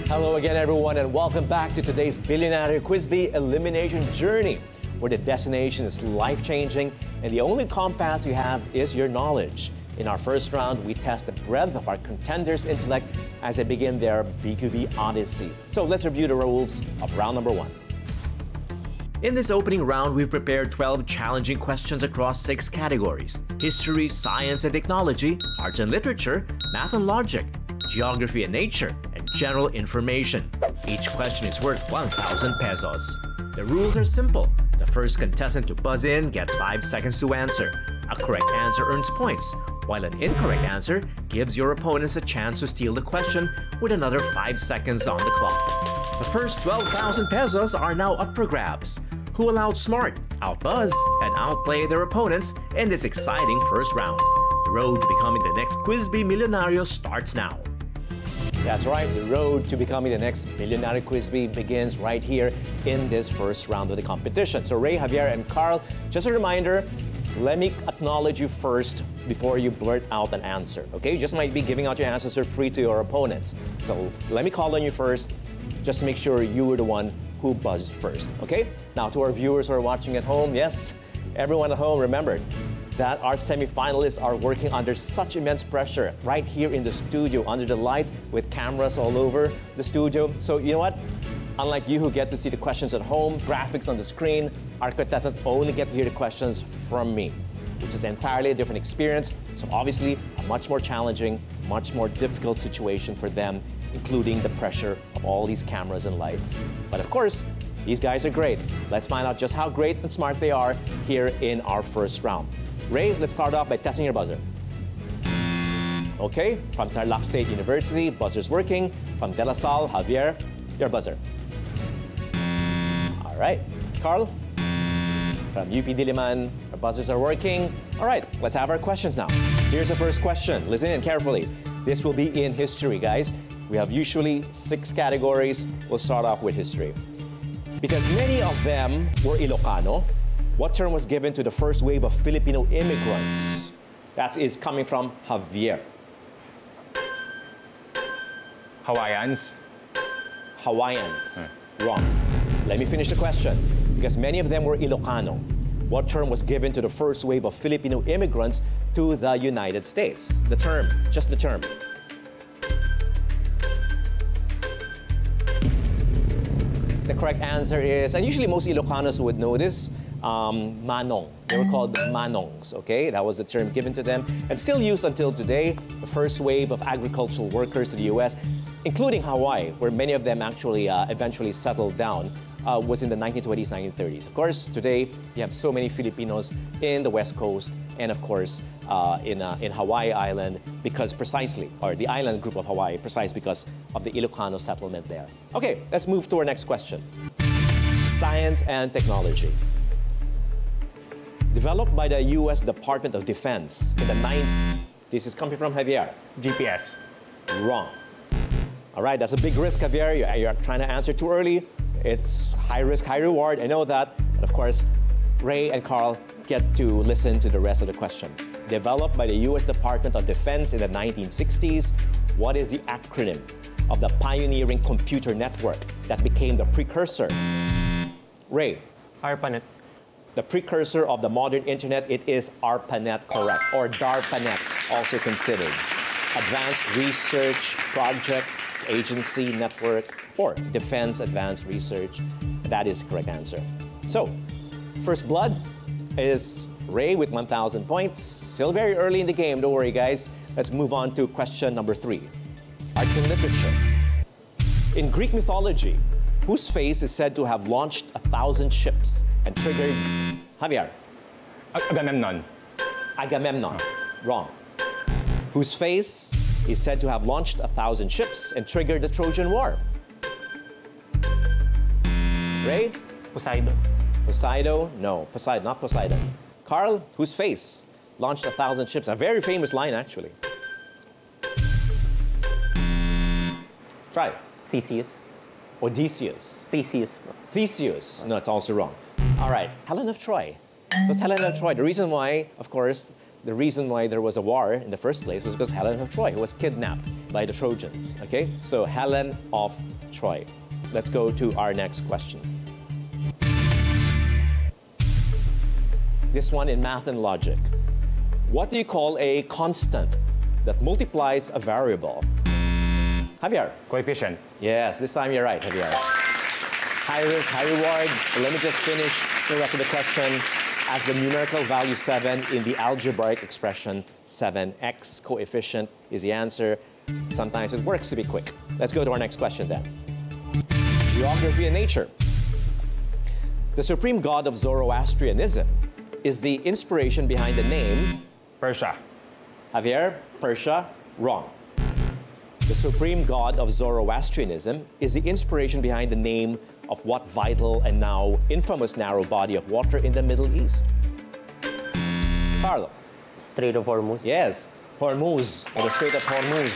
Hello again, everyone, and welcome back to today's Billionaire Quiz Bee Elimination Journey, where the destination is life-changing and the only compass you have is your knowledge. In our first round, we test the breadth of our contenders' intellect as they begin their BQB Odyssey. So let's review the rules of round number one. In this opening round, we've prepared 12 challenging questions across 6 categories: history, science and technology, arts and literature, math and logic, geography and nature, and general information. Each question is worth 1,000 pesos. The rules are simple. The first contestant to buzz in gets 5 seconds to answer. A correct answer earns points, while an incorrect answer gives your opponents a chance to steal the question with another 5 seconds on the clock. The first 12,000 pesos are now up for grabs. Who will outsmart, outbuzz, and outplay their opponents in this exciting first round? The road to becoming the next Quiz Bee Millonario starts now. That's right, the road to becoming the next Billionaire Quiz Bee begins right here in this first round of the competition. So Ray, Javier, and Carl, just a reminder, let me acknowledge you first before you blurt out an answer, okay? You just might be giving out your answers for free to your opponents. So let me call on you first, just to make sure you were the one who buzzed first, okay? Now to our viewers who are watching at home, yes, everyone at home, remember that our semifinalists are working under such immense pressure right here in the studio, under the lights, with cameras all over the studio. So you know what? Unlike you who get to see the questions at home, graphics on the screen, our contestants only get to hear the questions from me, which is entirely a different experience. So obviously, a much more challenging, much more difficult situation for them, including the pressure of all these cameras and lights. But of course, these guys are great. Let's find out just how great and smart they are here in our first round. Ray, let's start off by testing your buzzer. Okay, from Tarlac State University, buzzer's working. From De La Salle, Javier, your buzzer. All right, Carl, from UP Diliman, our buzzers are working. All right, let's have our questions now. Here's the first question. Listen in carefully. This will be in history, guys. We have usually 6 categories. We'll start off with history. Because many of them were Ilocano, what term was given to the first wave of Filipino immigrants? That is coming from Javier. Hawaiians. Hawaiians. Wrong. Let me finish the question. Because many of them were Ilocano. What term was given to the first wave of Filipino immigrants to the United States? The term, just the term. The correct answer is, and usually most Ilocanos would know this, manong. They were called manongs, okay? That was the term given to them and still used until today. The first wave of agricultural workers to the US, including Hawaii, where many of them actually eventually settled down, was in the 1920s, 1930s. Of course, today, you have so many Filipinos in the West Coast and of course, in Hawaii Island because precisely, or the island group of Hawaii, precisely because of the Ilocano settlement there. Okay, let's move to our next question. Science and technology. Developed by the US Department of Defense in the 90s. This is coming from Javier. GPS. Wrong. All right, that's a big risk, Javier. You're trying to answer too early. It's high risk, high reward. I know that. And of course, Ray and Carl get to listen to the rest of the question. Developed by the US Department of Defense in the 1960s, what is the acronym of the pioneering computer network that became the precursor? Ray. ARPANET. The precursor of the modern internet, it is ARPANET, correct, or DARPANET, also considered. Advanced Research Projects Agency Network, or Defense Advanced Research. That is the correct answer. So, first blood is Ray with 1,000 points. Still very early in the game, don't worry guys. Let's move on to question number 3. Arts and literature. In Greek mythology, whose face is said to have launched 1,000 ships and triggered... Javier. Agamemnon. Agamemnon. Wrong. Whose face is said to have launched 1,000 ships and triggered the Trojan War? Ray? Poseidon. Poseidon? No, Poseidon, not Poseidon. Carl, whose face launched 1,000 ships? A very famous line, actually. Try. Theseus. Odysseus. Theseus. Theseus. No, it's also wrong. All right, Helen of Troy. It was Helen of Troy. The reason why, of course, the reason why there was a war in the first place was because Helen of Troy was kidnapped by the Trojans. Okay, so Helen of Troy. Let's go to our next question. This one in math and logic. What do you call a constant that multiplies a variable? Javier. Coefficient. Yes, this time you're right, Javier. High risk, high reward. Let me just finish the rest of the question. As the numerical value 7 in the algebraic expression 7x, coefficient is the answer. Sometimes it works to be quick. Let's go to our next question then. Geography and nature. The supreme god of Zoroastrianism is the inspiration behind the name Persia. Javier, Persia, wrong. The supreme god of Zoroastrianism is the inspiration behind the name of what vital and now infamous narrow body of water in the Middle East? Carlo. Strait of Hormuz. Yes, Hormuz, or the Strait of Hormuz.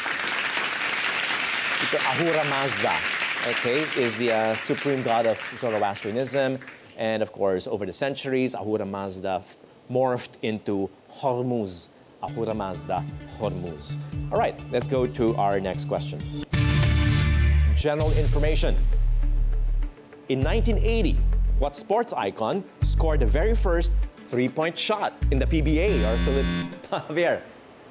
Ahura Mazda, okay, is the supreme god of Zoroastrianism. And of course, over the centuries, Ahura Mazda morphed into Hormuz. Ahura Mazda, Hormuz. All right, let's go to our next question. General information. In 1980, what sports icon scored the very first three-point shot in the PBA or Javier?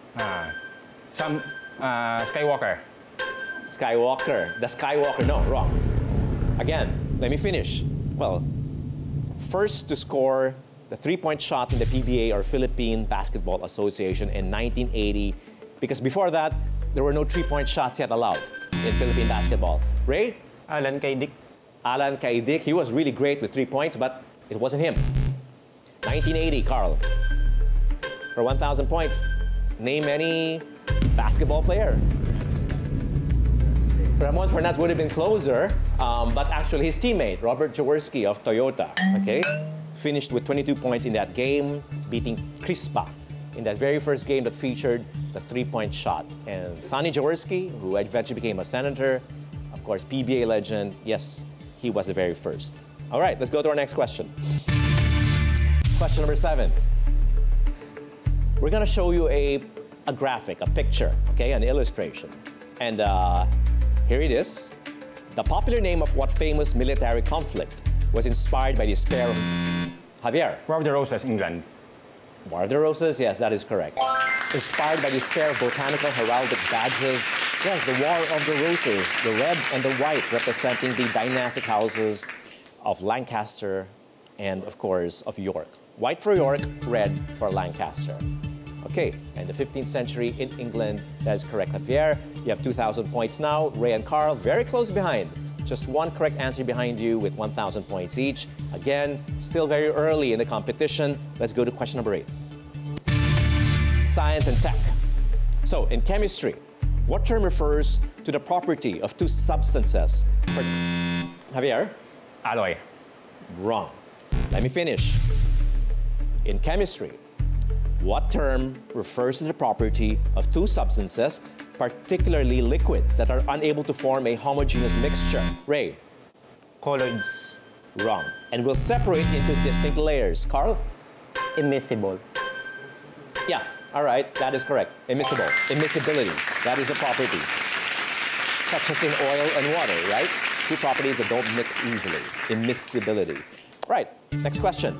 Skywalker. Skywalker. The Skywalker, no, wrong. Again, let me finish. Well, first to score the three-point shot in the PBA or Philippine Basketball Association in 1980, because before that, there were no three-point shots yet allowed in Philippine basketball. Ray? Alan Kaidik. Alan Kaidik, he was really great with 3 points, but it wasn't him. 1980, Carl. For 1,000 points, name any basketball player. Ramon Fernandez would have been closer, but actually his teammate, Robert Jaworski of Toyota, okay, finished with 22 points in that game, beating Crispa in that very first game that featured the three-point shot. And Sonny Jaworski, who eventually became a senator, of course, PBA legend, yes, he was the very first. All right, let's go to our next question. Question number 7. We're gonna show you a graphic, a picture, okay, an illustration. And here it is. The popular name of what famous military conflict was inspired by the despair of Javier? War of the Roses, England. War of the Roses, yes, that is correct. Inspired by the despair of botanical heraldic badges. Yes, the War of the Roses, the red and the white representing the dynastic houses of Lancaster and, of course, of York. White for York, red for Lancaster. Okay, and the 15th century in England, that is correct, Javier. You have 2,000 points now. Ray and Carl, very close behind. Just one correct answer behind you with 1,000 points each. Again, still very early in the competition. Let's go to question number 8. Science and tech. So, in chemistry, what term refers to the property of two substances? Javier? Alloy. Wrong. Let me finish. In chemistry, what term refers to the property of two substances, particularly liquids, that are unable to form a homogeneous mixture? Ray? Colloids. Wrong. And will separate into distinct layers. Carl? Immiscible. Yeah, all right, that is correct. Immiscible. Immiscibility. That is a property. Such as in oil and water, right? Two properties that don't mix easily. Immiscibility. Right, next question.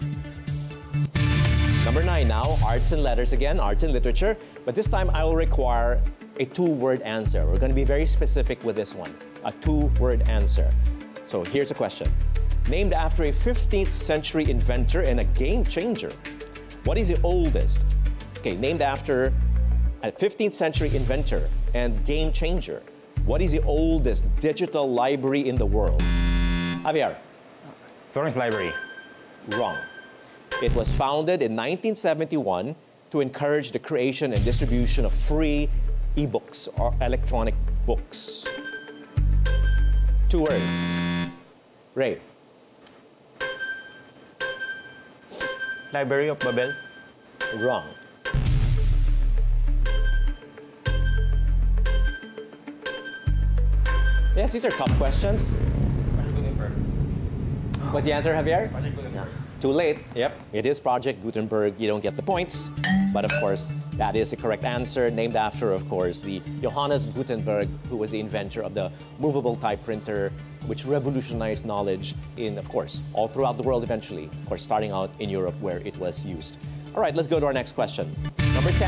Number 9 now, arts and letters again, arts and literature. But this time I will require a 2-word answer. We're going to be very specific with this one. A 2-word answer. So here's a question. Named after a 15th century inventor and a game changer, what is the oldest? Okay, named after a 15th century inventor and game changer, what is the oldest digital library in the world? Javier? Florence Library. Wrong. It was founded in 1971 to encourage the creation and distribution of free ebooks or electronic books. 2 words. Ray? Library of Babel. Wrong. Yes, these are tough questions. What's the answer, Javier? Too late. Yep, it is Project Gutenberg. You don't get the points. But of course, that is the correct answer, named after, of course, the Johannes Gutenberg, who was the inventor of the movable type printer, which revolutionized knowledge in, of course, all throughout the world eventually, of course, starting out in Europe where it was used. All right, let's go to our next question. Number 10.